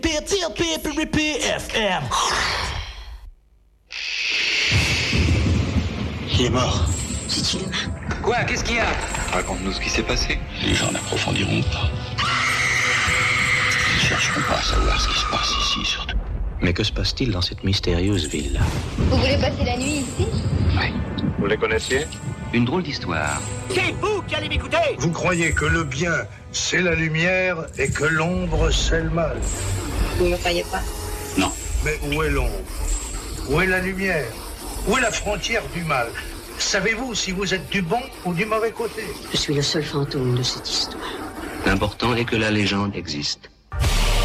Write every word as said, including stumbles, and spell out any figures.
P T P P P F M. Il est mort. C'est-il humain? Quoi? Qu'est-ce qu'il y a? Raconte-nous ce qui s'est passé. Les gens n'approfondiront pas. Ils ne chercheront pas à savoir ce qui se passe ici, surtout. Mais que se passe-t-il dans cette mystérieuse ville-là? Vous voulez passer la nuit ici? Oui. Vous les connaissiez? Une drôle d'histoire. C'est vous qui allez m'écouter. Vous croyez que le bien, c'est la lumière et que l'ombre, c'est le mal. Vous ne me croyez pas? Non. Mais où est l'ombre? Où est la lumière? Où est la frontière du mal? Savez-vous si vous êtes du bon ou du mauvais côté? Je suis le seul fantôme de cette histoire. L'important est que la légende existe.